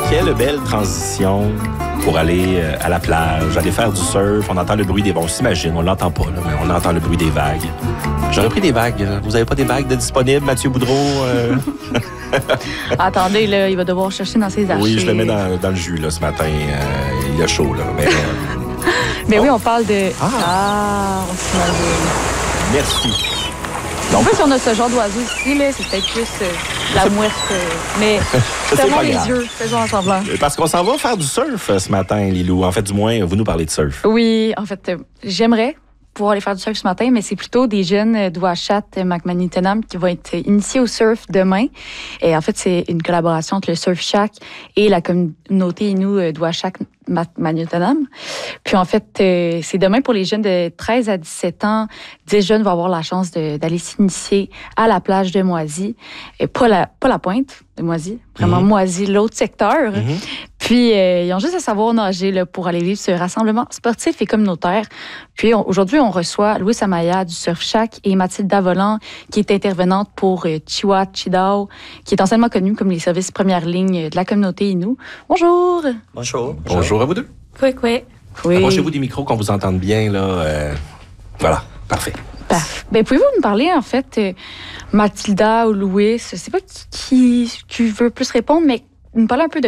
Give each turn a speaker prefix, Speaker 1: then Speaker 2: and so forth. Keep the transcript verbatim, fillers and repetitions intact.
Speaker 1: Quelle belle transition pour aller euh, à la plage, aller faire du surf. On entend le bruit des... Bon, on s'imagine, on l'entend pas, là, mais on entend le bruit des vagues. J'aurais pris des vagues. Vous avez pas des vagues de disponibles, Mathieu Boudreau? Euh...
Speaker 2: Attendez, là, il va devoir chercher dans ses archives.
Speaker 1: Oui, je le mets dans, dans le jus, là, ce matin. Euh, il y a chaud, là. Mais, euh...
Speaker 2: mais
Speaker 1: oh.
Speaker 2: oui, on parle de...
Speaker 1: Ah,
Speaker 2: ah on s'imagine.
Speaker 1: Merci.
Speaker 2: En fait, si on a ce genre d'oiseau ici, là, c'est peut-être plus euh, la mouette. Euh, mais fermons les yeux, faisons en semblant.
Speaker 1: Parce qu'on s'en va faire du surf ce matin, Lilou. En fait, du moins, vous nous parlez de surf.
Speaker 2: Oui, en fait, euh, j'aimerais pouvoir aller faire du surf ce matin, mais c'est plutôt des jeunes d'Ouachat, Macmanitanam qui vont être initiés au surf demain. Et en fait, c'est une collaboration entre le Surf Shack et la communauté Innu d'Ouachat, Macmanitanam. Puis en fait, euh, c'est demain pour les jeunes de treize à dix-sept ans. dix jeunes vont avoir la chance de, d'aller s'initier à la plage de Moisy. Et pas la, pas la pointe de Moisy, vraiment mm-hmm. Moisy, l'autre secteur. Mm-hmm. Puis, euh, ils ont juste à savoir nager là, pour aller vivre ce rassemblement sportif et communautaire. Puis, on, aujourd'hui, on reçoit Louis Amaya du Surf Shack et Mathilde Volant, qui est intervenante pour euh, Chiwa Chidao, qui est anciennement connue comme les services première ligne de la communauté Innu. Bonjour!
Speaker 3: Bonjour.
Speaker 1: Bonjour à vous deux.
Speaker 2: Oui, oui. oui.
Speaker 1: Approchez-vous des micros qu'on vous entende bien, là. Euh, voilà, parfait.
Speaker 2: Parfait. Ben, pouvez-vous nous parler, en fait, euh, Mathilda ou Louis, je ne sais pas qui, qui, qui veut plus répondre, mais nous parler un peu de